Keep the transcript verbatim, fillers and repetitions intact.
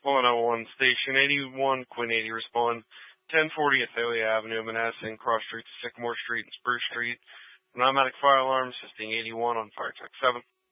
one oh one, Station eighty-one, Quinn eighty, respond. ten forty Athalia Avenue, Manassas, Cross Street, Sycamore Street, and Spruce Street. An automatic fire alarm, assisting eighty-one on Fire Tech seven.